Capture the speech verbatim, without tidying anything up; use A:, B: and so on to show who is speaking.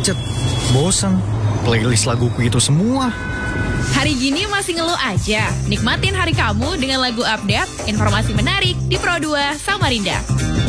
A: macet, bosan, playlist laguku itu semua.
B: Hari gini masih ngeluh aja? Nikmatin hari kamu dengan lagu update, informasi menarik di Pro dua Samarinda.